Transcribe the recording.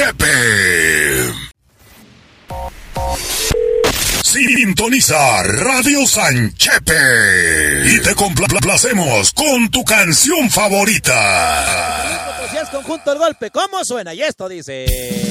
Sanchepe. Sintoniza Radio Sanchepe y te complacemos con tu canción favorita. Si es conjunto el golpe, ¿cómo suena? Y esto dice...